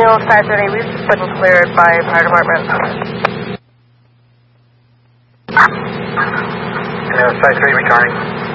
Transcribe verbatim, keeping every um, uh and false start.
Daniel five thirty, we've just been cleared by fire department. Daniel five three, returning.